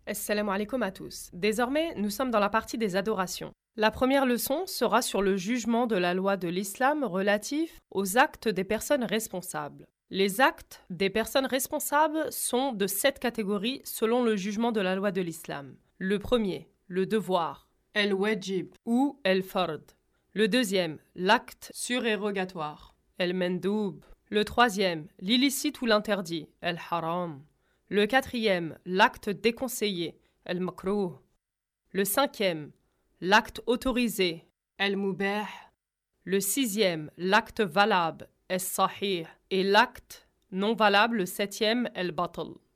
Assalamu alaikum à tous. Désormais, nous sommes dans la partie des adorations. La première leçon sera sur le jugement de la loi de l'islam relatif aux actes des personnes responsables. Les actes des personnes responsables sont de 7 catégories selon le jugement de la loi de l'islam. Le premier, le devoir, el-wajib ou el-fard. Le deuxième, l'acte surérogatoire, el-mendoub. Le troisième, l'illicite ou l'interdit, el-haram. Le quatrième, l'acte déconseillé, el-makrouh. Le cinquième, l'acte autorisé, el-mubah. Le sixième, l'acte valable, es-sahih. Et l'acte non valable, le septième, el-batal.